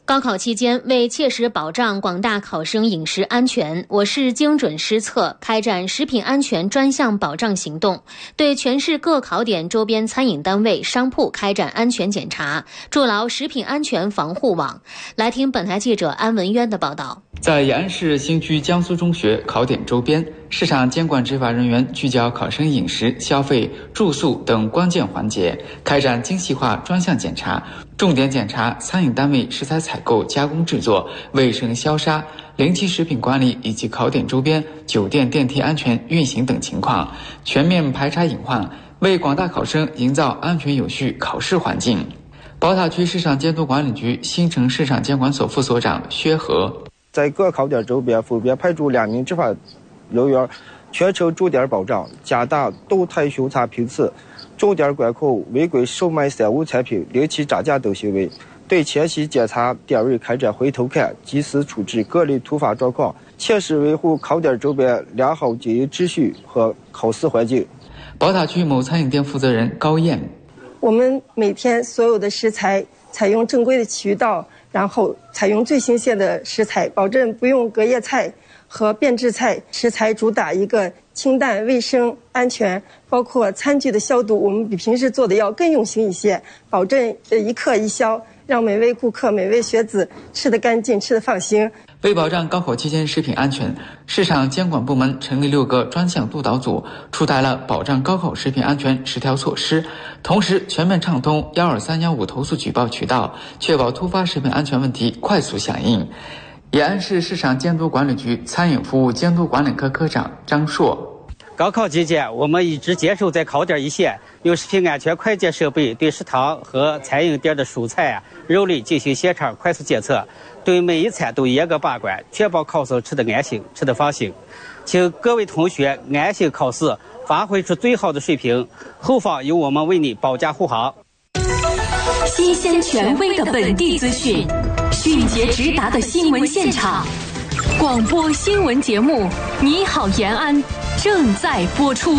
高考期间，为切实保障广大考生饮食安全，我市精准施策，开展食品安全专项保障行动，对全市各考点周边餐饮单位、商铺开展安全检查，筑牢食品安全防护网。来听本台记者安文渊的报道。 在延安市新区江苏中学考点周边，市场监管执法人员聚焦考生饮食、消费、住宿等关键环节，开展精细化专项检查，重点检查餐饮单位食材采购、加工制作、卫生消杀、临期食品管理以及考点周边酒店电梯安全运行等情况，全面排查隐患，为广大考生营造安全有序考试环境。宝塔区市场监督管理局新城市场监管所副所长薛和， 在各考点周边分别派出2名执法人员，全程驻点保障，加大动态巡查频次，重点管控违规售卖散物产品、临期涨价等行为，对前期检查点位开展回头看，及时处置各类突发状况，切实维护考点周边良好经营秩序和考试环境。 宝塔区某餐饮店负责人高燕， 我们每天所有的食材采用正规的渠道，然后采用最新鲜的食材，保证不用隔夜菜和变质菜，食材主打一个清淡、卫生、安全，包括餐具的消毒，我们比平时做的要更用心一些，保证一客一消，让每位顾客、每位学子吃得干净、吃得放心。 为保障高考期间食品安全，市场监管部门成立6个专项督导组，出台了保障高考食品安全10条措施，同时全面畅通12315投诉举报渠道，确保突发食品安全问题快速响应。延安市市场监督管理局餐饮服务监督管理科科长张硕， 高考期间，我们一直坚守在考点一线，用食品安全快检设备对食堂和餐饮店的蔬菜、肉类进行现场快速检测，对每一餐都严格把关，确保考生吃得安心、吃得放心。请各位同学安心考试，发挥出最好的水平。后方有我们为你保驾护航。 新鲜权威的本地资讯，迅捷直达的新闻现场，广播新闻节目《你好延安》正在播出。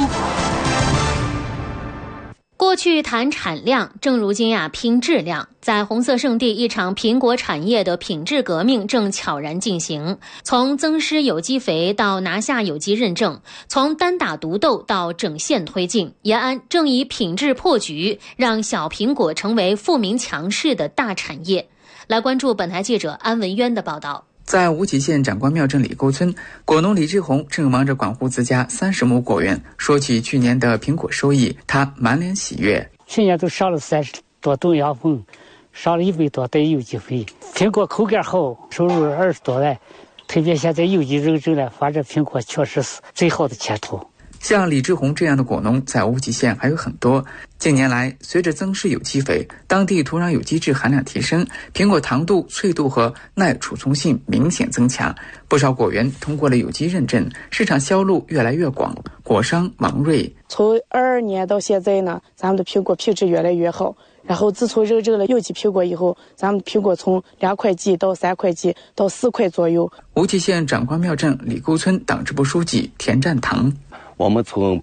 过去谈产量，正如今拼质量。在红色圣地，一场苹果产业的品质革命正悄然进行。从增施有机肥到拿下有机认证，从单打独斗到整线推进，延安正以品质破局，让小苹果成为富民强势的大产业。来关注本台记者安文渊的报道。 在无极县长官庙镇李沟村，果农李志红正忙着管护自家30亩果园。说起去年的苹果收益，他满脸喜悦。 去年都上了30多吨养蜂，上了100多袋有机肥，苹果口感好，收入20多万。特别现在有机认证了，发展苹果确实是最好的前途。 像李志红这样的果农在无极县还有很多。近年来，随着增施有机肥，当地土壤有机质含量提升，苹果糖度、脆度和耐储存性明显增强。不少果园通过了有机认证，市场销路越来越广。果商王瑞， 从22年到现在呢，咱们的苹果品质越来越好。然后自从认证了有机苹果以后，咱们苹果从2块几到3块几到4块左右。 无极县长官庙镇李沟村党支部书记田占堂， 我们从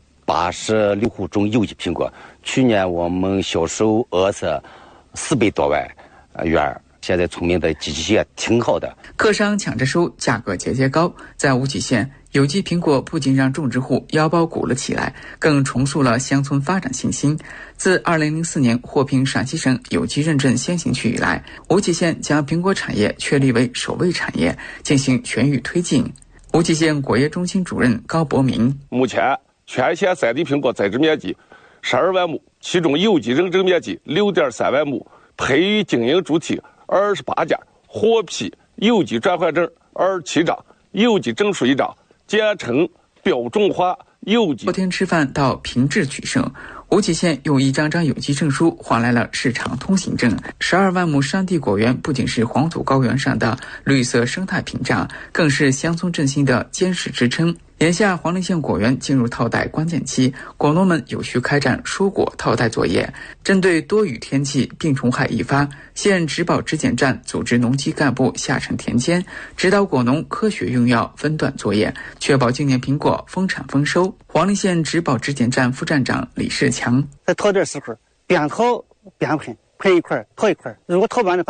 86户种有机苹果，去年我们销售额是400多万元，现在村民的积极性挺好的。 客商抢着收，价格节节高。在无极县，有机苹果不仅让种植户腰包鼓了起来，更重塑了乡村发展信心。自2004年获评陕西省有机认证先行区以来，无极县将苹果产业确立为首位产业，进行全域推进。无极县果业中心主任高伯明， 目前全县3地苹果栽植面积12万亩，其中有机认证面积6.3万亩，培育经营主体28家，获批有机转换证27张，有机证书1张，建成标准化有机。 昨天吃饭到品质取胜，无极县用一张张有机证书换来了市场通行证。12万亩山地果园不仅是黄土高原上的绿色生态屏障，更是乡村振兴的坚实支撑。眼下黄陵县果园进入套袋关键期，果农们有序开展蔬果套袋作业。针对多雨天气、病虫害易发，县植保质检站组织农机干部下沉田间，指导果农科学用药、分段作业，确保今年苹果丰产丰收。黄陵县植保质检站副站长李世强， 在套袋时候边套边喷，喷一块套一块，如果套完了